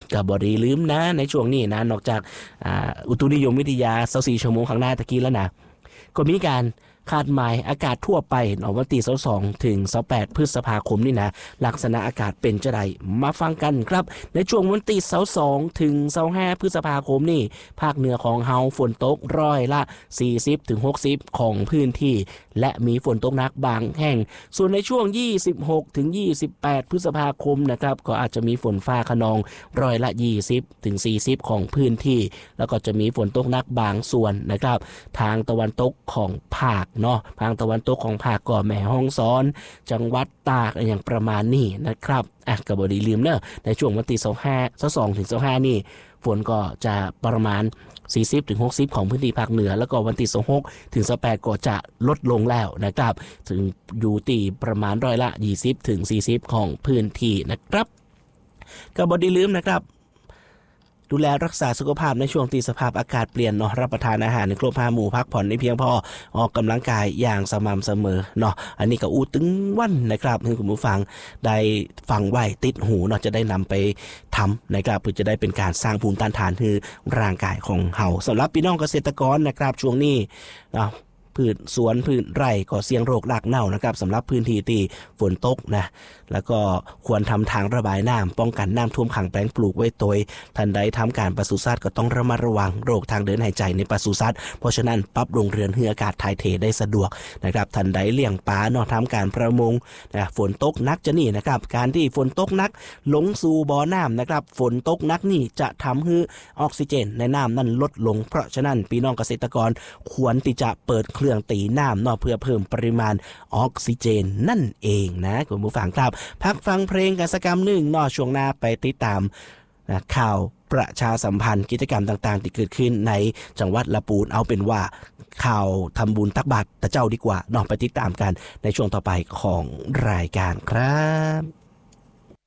กับบดีลืมนะในช่วงนี้นะนอกจากอุตุนิยมวิทยา24ชั่วโมงข้างหน้าตะกี้แล้วนะก็มีการคาดหมายอากาศทั่วไปวันที่22ถึง28พฤษภาคมนี่นะลักษณะอากาศเป็นจะไดมาฟังกันครับในช่วงวันที่22ถึง25พฤษภาคมนี่ภาคเหนือของเฮาฝนตกร้อยละ40ถึง60ของพื้นที่และมีฝนตกหนักบางแห่งส่วนในช่วง26ถึง28พฤษภาคมนะครับก็อาจจะมีฝนฟ้าคะนองร้อยละ20ถึง40ของพื้นที่แล้วก็จะมีฝนตกหนักบางส่วนนะครับทางตะวันตกของภาคเนาะทางตะวันตกของภาคก็แม่ฮ่องสอนจังหวัดตากอย่างประมาณนี้นะครับก็บ่ได้ลืมเนอะในช่วงวันที่22ถึง25นี่ฝนก็จะประมาณ40ถึง60ของพื้นที่ภาคเหนือแล้วก็วันที่26ถึง28ก็จะลดลงแล้วนะครับถึงอยู่ที่ประมาณร้อยละ20ถึง40ของพื้นที่นะครับก็บ่ได้ลืมนะครับดูแลรักษาสุขภาพในช่วงที่สภาพอากาศเปลี่ยนเนาะรับประทานอาหารในครบ5หมู่พักผ่อนในเพียงพอออกกำลังกายอย่างสม่ำเสมอเนาะอันนี้ก็อู้ตึงวันนะครับให้คุณผู้ฟังได้ฟังไว้ติดหูเนาะจะได้นำไปทำนะครับเพื่อจะได้เป็นการสร้างภูมิต้านทานให้ร่างกายของเฮาสำหรับพี่น้องเกษตรกรนะครับช่วงนี้เนาะพืชสวนพืชไร่ก็เสี่ยงโรครากเน่านะครับสำหรับพื้นที่ที่ฝนตกนะแล้วก็ควรทำทางระบายน้ำป้องกันน้ำท่วมขังแปลงปลูกไว้โดยทันใดทำการปศุสัตว์ก็ต้องระมัดระวังโรคทางเดินหายใจในปศุสัตว์เพราะฉะนั้นปรับโรงเรือนให้อากาศถ่ายเทได้สะดวกนะครับทันใดเลี้ยงปลาเนาะทำการประมงนะฝนตกนักจะนี่นะครับการที่ฝนตกนักลงสู่บ่อน้ำนะครับฝนตกนักนี่จะทำให้ออกซิเจนในน้ำนั้นลดลงเพราะฉะนั้นพี่น้องเกษตรกรควรที่จะเปิดเครื่องตีน้ำเนาะเพื่อเพิ่มปริมาณออกซิเจนนั่นเองนะคุณผู้ฟังครับพักฟังเพลงกันสักคำหนึ่งเนาะช่วงหน้าไปติดตามข่าวประชาสัมพันธ์กิจกรรมต่างๆที่เกิดขึ้นในจังหวัดละปูนเอาเป็นว่าข่าวทำบุญตักบาตรตะเจ้าดีกว่าเนาะไปติดตามกันในช่วงต่อไปของรายการครับ